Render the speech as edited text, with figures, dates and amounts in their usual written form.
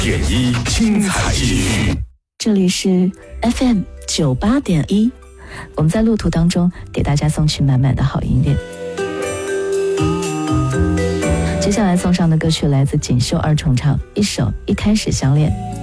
点一精彩继续。 这里是 FM 98.1，我们在路途当中给大家送去满满的好音乐。接下来送上的歌曲来自锦绣二重唱，一首《一开始相恋》。